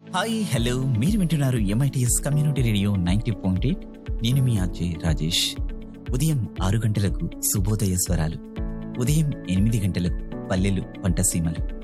Hi hello మీరు వింటున్నారు MITS community radio 90.8. నేను మీ ఆర్జే రాజేష్. ఉదయం 6 గంటలకు శుభోదయ స్వరాలు, ఉదయం 8 గంటలకు పల్లెలు పంటసీమలు,